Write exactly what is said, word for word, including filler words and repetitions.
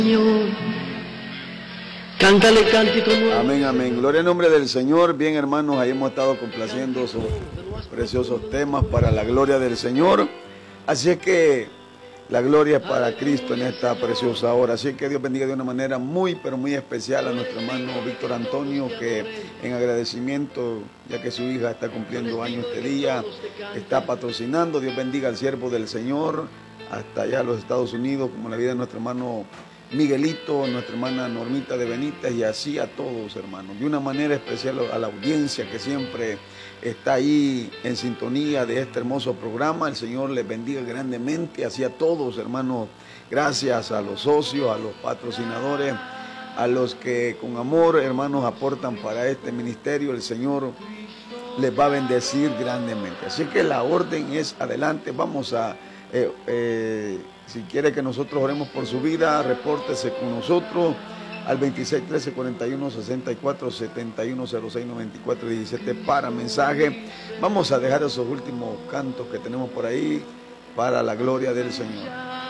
Señor. Cántale cántico nuevo. Amén, amén. Gloria al nombre del Señor. Bien, hermanos, ahí hemos estado complaciendo sus preciosos temas para la gloria del Señor. Así es que la gloria es para Cristo en esta preciosa hora. Así que Dios bendiga de una manera muy, pero muy especial a nuestro hermano Víctor Antonio, que en agradecimiento, ya que su hija está cumpliendo años este día, está patrocinando. Dios bendiga al siervo del Señor hasta allá a los Estados Unidos, como la vida de nuestro hermano Miguelito, nuestra hermana Normita de Benítez, y así a todos, hermanos. De una manera especial a la audiencia que siempre está ahí en sintonía de este hermoso programa. El Señor les bendiga grandemente, así a todos, hermanos. Gracias a los socios, a los patrocinadores, a los que con amor, hermanos, aportan para este ministerio. El Señor les va a bendecir grandemente. Así que la orden es adelante. Vamos a... Eh, eh, si quiere que nosotros oremos por su vida, repórtese con nosotros al veintiséis trece cuarenta y uno sesenta y cuatro setenta y uno cero seis noventa y cuatro diecisiete para mensaje. Vamos a dejar esos últimos cantos que tenemos por ahí para la gloria del Señor.